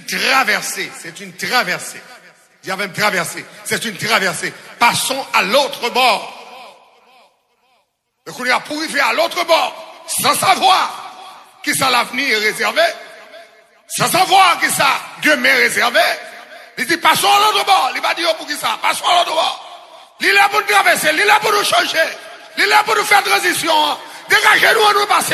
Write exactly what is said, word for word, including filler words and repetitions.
traversée. C'est une traversée. Il y avait une traversée. C'est une traversée. Passons à l'autre bord. Donc on a pour arriver à l'autre bord, sans savoir qui ça l'avenir est réservé, sans savoir qui ça demain est réservé. Il dit passons à l'autre bord. Il va dire pour qui ça? Passons à l'autre bord. Il est là pour nous traverser. Il est là pour nous changer. Il est là pour nous faire transition. Dégagez-nous, nous passer.